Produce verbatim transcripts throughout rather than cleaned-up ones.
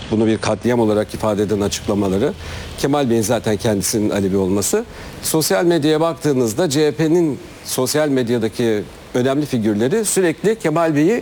bunu bir katliam olarak ifade eden açıklamaları, Kemal Bey'in zaten kendisinin Alevi olması. Sosyal medyaya baktığınızda C H P'nin sosyal medyadaki önemli figürleri sürekli Kemal Bey'i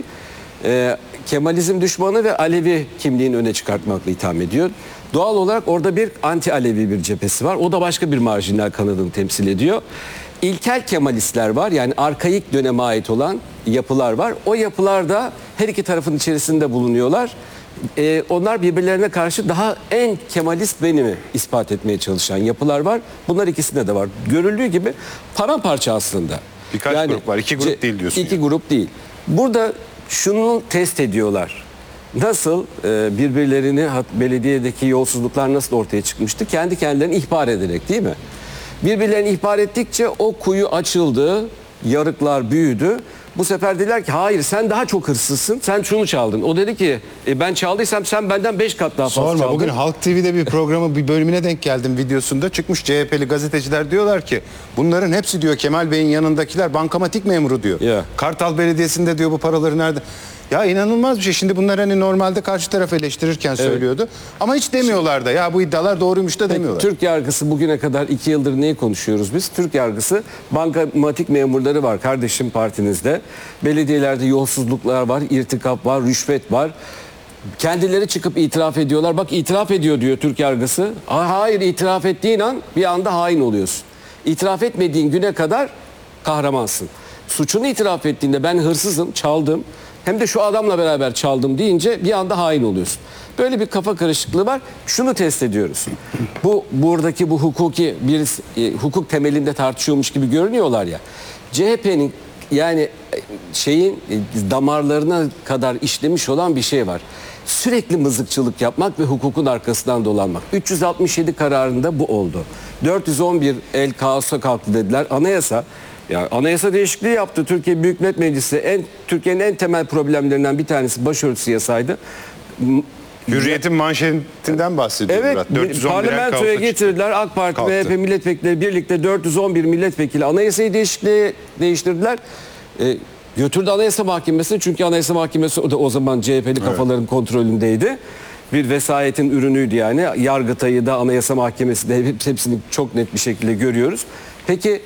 e, Kemalizm düşmanı ve Alevi kimliğini öne çıkartmakla itham ediyor. Doğal olarak orada bir anti-Alevi bir cephesi var. O da başka bir marjinal kanadını temsil ediyor. İlkel Kemalistler var, yani arkaik döneme ait olan yapılar var. O yapılarda her iki tarafın içerisinde bulunuyorlar. Ee, onlar birbirlerine karşı daha en Kemalist benimi ispat etmeye çalışan yapılar var. Bunlar ikisinde de var. Görüldüğü gibi paramparça aslında. Birkaç yani, grup var, iki grup değil diyorsun. İki yani. grup değil. Burada şunu test ediyorlar. Nasıl e, birbirlerini, belediyedeki yolsuzluklar nasıl ortaya çıkmıştı? Kendi kendilerini ihbar ederek, değil mi? Birbirlerini ihbar ettikçe o kuyu açıldı, yarıklar büyüdü. Bu sefer dediler ki hayır, sen daha çok hırsızsın, sen şunu çaldın. O dedi ki e, ben çaldıysam sen benden beş kat daha fazla Sorma, çaldın. bugün Halk T V'de bir programı, bir bölümüne denk geldim, videosunda çıkmış C H P'li gazeteciler diyorlar ki bunların hepsi diyor Kemal Bey'in yanındakiler bankamatik memuru diyor. Yeah. Kartal Belediyesi'nde diyor bu paraları nerede? Ya inanılmaz bir şey. Şimdi bunlar hani normalde karşı taraf eleştirirken söylüyordu. Ama hiç demiyorlar da ya bu iddialar doğruymuş da demiyorlar. Türk yargısı bugüne kadar iki yıldır neyi konuşuyoruz biz? Türk yargısı bankamatik memurları var kardeşim partinizde. Belediyelerde yolsuzluklar var, irtikap var, rüşvet var. Kendileri çıkıp itiraf ediyorlar. Bak itiraf ediyor diyor Türk yargısı. Hayır, itiraf ettiğin an bir anda hain oluyorsun. İtiraf etmediğin güne kadar kahramansın. Suçunu itiraf ettiğinde ben hırsızım, çaldım, hem de şu adamla beraber çaldım deyince bir anda hain oluyorsun. Böyle bir kafa karışıklığı var. Şunu test ediyoruz. Bu buradaki bu hukuki bir e, hukuk temelinde tartışıyormuş gibi görünüyorlar ya. C H P'nin yani şeyin e, damarlarına kadar işlemiş olan bir şey var. Sürekli mızıkçılık yapmak ve hukukun arkasından dolanmak. üç yüz altmış yedi kararında bu oldu. dört yüz on bir el kaosa kalktı dediler. Anayasa Ya anayasa değişikliği yaptı. Türkiye Büyük Millet Meclisi en Türkiye'nin en temel problemlerinden bir tanesi başörtüsü yasaydı. Hürriyet'in manşetinden bahsediyor Evet, Murat. dört yüz on bir parlamentoya getirdiler. AK Parti Kalktı. ve M H P milletvekilleri birlikte dört yüz on bir milletvekili anayasayı değişikliği değiştirdiler. Ee, götürdü Anayasa Mahkemesi'ne, çünkü Anayasa Mahkemesi o da o zaman C H P'li kafaların evet. kontrolündeydi. Bir vesayetin ürünüydü yani. Yargıtay'ı da Anayasa Mahkemesi de hepsini çok net bir şekilde görüyoruz. Peki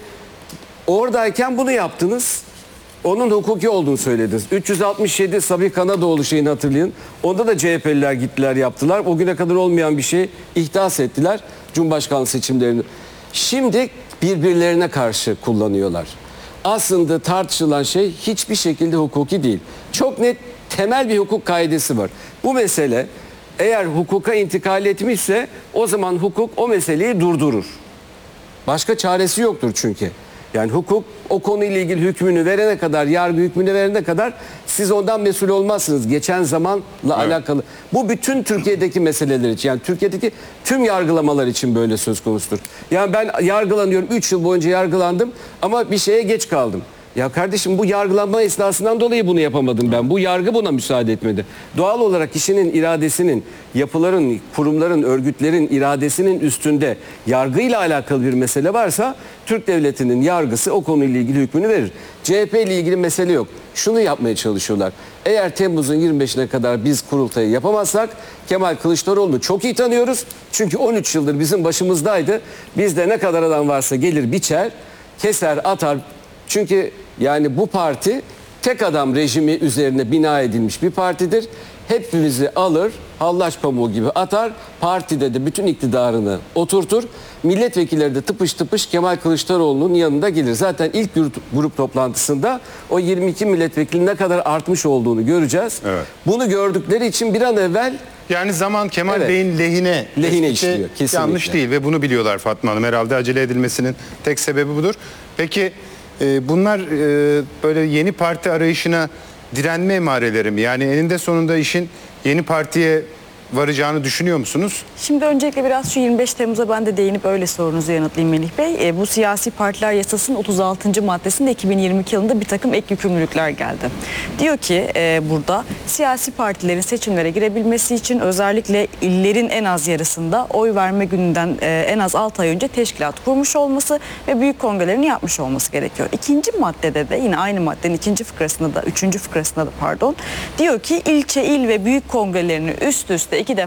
oradayken bunu yaptınız. Onun hukuki olduğunu söylediniz. üç yüz altmış yedi Sabiha Kanadoğlu şeyini hatırlayın. Onda da C H P'liler gittiler yaptılar. O güne kadar olmayan bir şey ihdas ettiler. Cumhurbaşkanlığı seçimlerini. Şimdi birbirlerine karşı kullanıyorlar. Aslında tartışılan şey hiçbir şekilde hukuki değil. Çok net temel bir hukuk kaidesi var. Bu mesele eğer hukuka intikal etmişse o zaman hukuk o meseleyi durdurur. Başka çaresi yoktur çünkü. Yani hukuk o konuyla ilgili hükmünü verene kadar, yargı hükmünü verene kadar siz ondan mesul olmazsınız. Geçen zamanla evet. alakalı. Bu bütün Türkiye'deki meseleler için, yani Türkiye'deki tüm yargılamalar için böyle söz konusudur. Yani ben yargılanıyorum, üç yıl boyunca yargılandım ama bir şeye geç kaldım. Ya kardeşim, bu yargılanma esnasından dolayı bunu yapamadım ben. Bu yargı buna müsaade etmedi. Doğal olarak kişinin iradesinin, yapıların, kurumların, örgütlerin iradesinin üstünde yargıyla alakalı bir mesele varsa Türk Devleti'nin yargısı o konuyla ilgili hükmünü verir. C H P ile ilgili mesele yok. Şunu yapmaya çalışıyorlar. Eğer Temmuz'un yirmi beşine kadar biz kurultayı yapamazsak Kemal Kılıçdaroğlu'nu çok iyi tanıyoruz. Çünkü on üç yıldır bizim başımızdaydı. Bizde ne kadar adam varsa gelir biçer, keser, atar. Çünkü yani bu parti tek adam rejimi üzerine bina edilmiş bir partidir. Hepimizi alır, hallaç pamuğu gibi atar. Partide de bütün iktidarını oturtur. Milletvekilleri de tıpış tıpış Kemal Kılıçdaroğlu'nun yanında gelir. Zaten ilk grup, grup toplantısında o yirmi iki milletvekili ne kadar artmış olduğunu göreceğiz. Evet. Bunu gördükleri için bir an evvel... Yani zaman Kemal evet. Bey'in lehine, lehine işliyor. Kesinlikle. Yanlış değil ve bunu biliyorlar Fatma Hanım. Herhalde acele edilmesinin tek sebebi budur. Peki e, bunlar e, böyle yeni parti arayışına direnme emareleri mi? Yani eninde sonunda işin yeni partiye varacağını düşünüyor musunuz? Şimdi öncelikle biraz şu yirmi beş Temmuz'a ben de değinip öyle sorunuzu yanıtlayayım Melih Bey. E, bu siyasi partiler yasasının otuz altıncı maddesinde iki bin yirmi iki yılında bir takım ek yükümlülükler geldi. Diyor ki e, burada siyasi partilerin seçimlere girebilmesi için özellikle illerin en az yarısında oy verme gününden e, en az altı ay önce teşkilat kurmuş olması ve büyük kongrelerini yapmış olması gerekiyor. İkinci maddede de yine aynı maddenin ikinci fıkrasında da, üçüncü fıkrasında da pardon, diyor ki ilçe, il ve büyük kongrelerini üst üste iki defa